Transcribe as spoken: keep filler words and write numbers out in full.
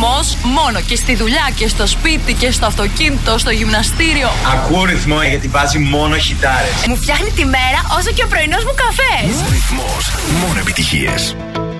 ρυθμός μόνο και στη δουλειά και στο σπίτι και στο αυτοκίνητο, στο γυμναστήριο. Ακούω ρυθμό γιατί βάζει μόνο χιτάρες. Μου φτιάχνει τη μέρα όσο και ο πρωινός μου καφές. Ρυθμός, μόνο επιτυχίες.